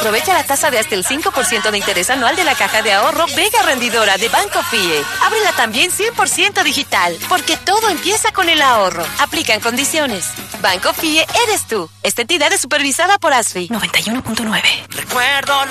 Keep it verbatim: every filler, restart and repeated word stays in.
Aprovecha la tasa de hasta el cinco por ciento de interés anual de la caja de ahorro Vega Rendidora de Banco Fie. Ábrela también cien por ciento digital, porque todo empieza con el ahorro. Aplican condiciones. Banco Fie eres tú. Esta entidad es supervisada por A S F I. noventa y uno punto nueve. Recuerdo